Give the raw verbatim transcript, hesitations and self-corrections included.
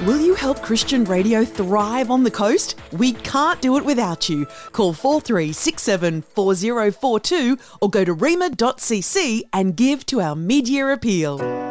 Will you help Christian radio thrive on the coast? We can't do it without you. Call four three six seven four zero four two or go to rema dot c c and give to our mid-year appeal.